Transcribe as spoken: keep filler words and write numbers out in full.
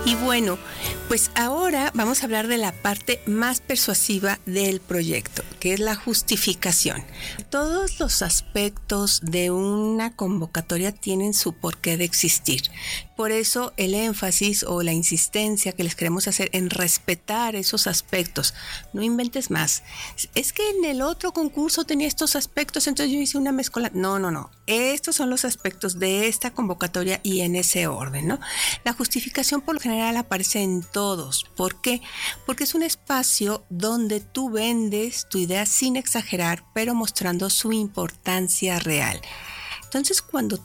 Y bueno, pues ahora vamos a hablar de la parte más persuasiva del proyecto, que es la justificación. Todos los aspectos de una convocatoria tienen su porqué de existir. Por eso el énfasis o la insistencia que les queremos hacer en respetar esos aspectos. No inventes más. Es que en el otro concurso tenía estos aspectos, entonces yo hice una mezcla. No, no, no. Estos son los aspectos de esta convocatoria y en ese orden, ¿no? La justificación por lo general aparece en todos. ¿Por qué? Porque es un espacio donde tú vendes tu idea sin exagerar, pero mostrando su importancia real. Entonces, cuando